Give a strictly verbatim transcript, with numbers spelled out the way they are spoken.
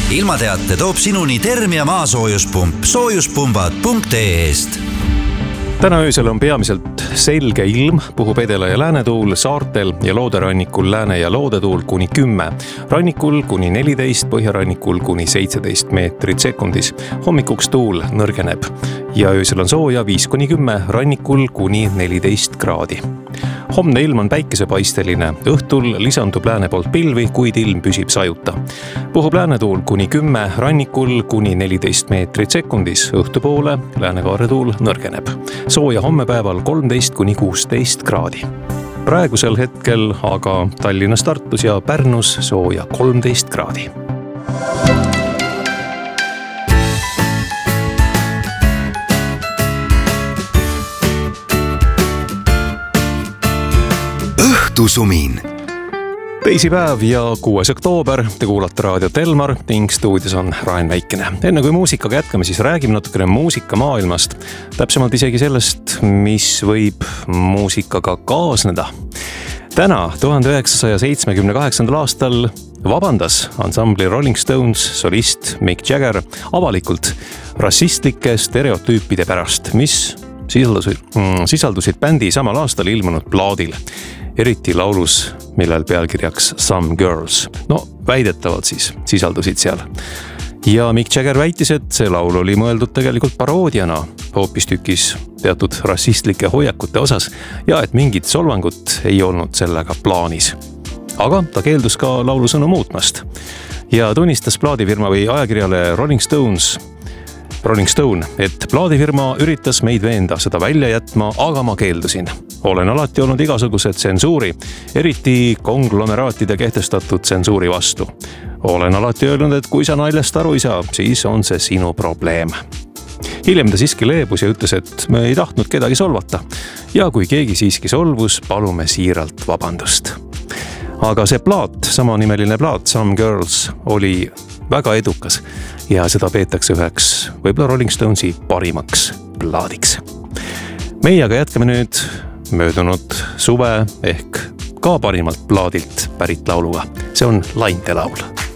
ilmateate toob sinuni Termia maasoojuspump soojuspumbad punkt ee-st. Täna öösel on peamiselt selge ilm, puhub edela- ja läänetuul, saartel ja looderannikul lääne- ja loodetuul kuni kümme, rannikul kuni neliteist, põhjarannikul kuni seitseteist meetrit sekundis. Hommikuks tuul nõrgeneb ja öösel on sooja viis kuni kümme, rannikul kuni neliteist kraadi. Homne ilm on päikesepaisteline, õhtul lisandub lääne poolt pilvi, kuid ilm püsib sajuta. Puhub läänetuul kuni kümme, rannikul kuni neliteist meetrit sekundis, õhtupoole läänekaaretuul nõrgeneb. Sooja hommepäeval kolmteist kuni kuusteist kraadi. Praegusel hetkel aga Tallinnas, Tartus ja Pärnus sooja kolmteist kraadi. Õhtusumin. Teisipäev ja kuues oktoober, te kuulate raadiot Elmar ning stuudios on Raen Väikene. Enne kui muusikaga jätkame, siis räägime natukene muusikamaailmast, täpsemalt isegi sellest, mis võib muusikaga kaasneda. Täna, tuhande üheksasaja seitsmekümne kaheksandal aastal vabandas ansambli Rolling Stones solist Mick Jagger avalikult rassistlike stereotüüpide pärast, mis sisaldusid, sisaldusid bändi samal aastal ilmunud plaadil, eriti laulus, millel pealkirjaks Some Girls. No, väidetavalt siis sisaldusid seal. Ja Mick Jagger väitis, et see laul oli mõeldud tegelikult paroodiana hoopistükis teatud rassistlike hoiakute osas ja et mingit solvangut ei olnud sellega plaanis. Aga ta keeldus ka laulusõnu muutmast ja tunnistas plaadifirma või ajakirjale Rolling Stones Rolling Stone, et plaadifirma üritas meid veenda seda välja jätma, aga ma keeldusin. Olen alati olnud igasuguse tsensuuri, eriti konglomeraatide kehtestatud tsensuuri vastu. Olen alati öelnud, et kui sa naljast aru ei saa, siis on see sinu probleem. Hiljem ta siiski leebus ja ütles, et me ei tahtnud kedagi solvata. Ja kui keegi siiski solvus, palume siiralt vabandust. Aga see plaat, samanimeline plaat, Some Girls, oli väga edukas ja seda peetakse üheks võib-olla Rolling Stonesi parimaks plaadiks. Meie aga jätkame nüüd möödunud suve ehk ka parimalt plaadilt pärit lauluga. See on Lainte laul.